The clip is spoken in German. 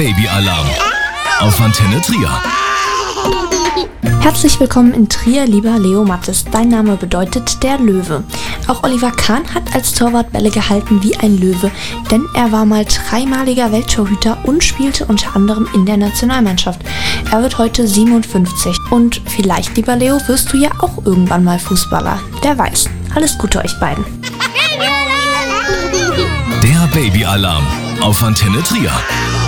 Babyalarm auf Antenne Trier. Herzlich willkommen in Trier, lieber Leo Mattes. Dein Name bedeutet der Löwe. Auch Oliver Kahn hat als Torwart Bälle gehalten wie ein Löwe, denn er war mal dreimaliger Welttorhüter und spielte unter anderem in der Nationalmannschaft. Er wird heute 57 und vielleicht, lieber Leo, wirst du ja auch irgendwann mal Fußballer. Wer weiß. Alles Gute euch beiden. Der Babyalarm auf Antenne Trier.